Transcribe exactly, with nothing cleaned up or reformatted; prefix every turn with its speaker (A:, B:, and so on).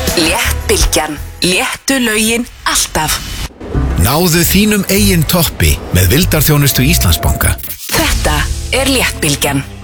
A: Léttbylgjan, léttu lögin alltaf.
B: Náðu þínum eigin toppi með vildarþjónustu Íslandsbanka.
A: Þetta er Léttbylgjan.